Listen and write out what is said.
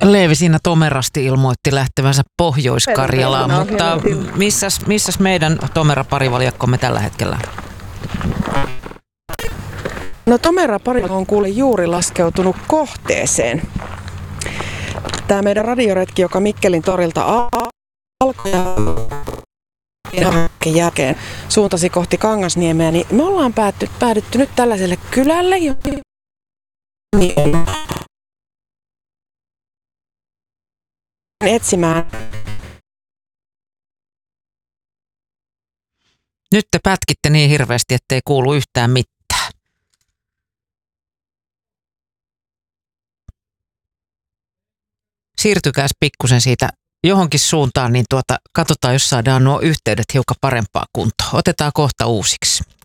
Leevi siinä tomerasti ilmoitti lähtevänsä Pohjois-Karjalaan, mutta missäs meidän tomera parivaljakkomme tällä hetkellä? No tomera parivaljakko on kuule juuri laskeutunut kohteeseen. Tämä meidän radioretki, joka Mikkelin torilta alkoi jälkeen suuntasi kohti Kangasniemeä, niin me ollaan päädytty nyt tällaiselle kylälle, etsimään. Nyt te pätkitte niin hirveästi, ettei kuulu yhtään mitään. Siirtykääs pikkusen siitä johonkin suuntaan, niin katsotaan, jos saadaan nuo yhteydet hiukan parempaa kuntoon. Otetaan kohta uusiksi.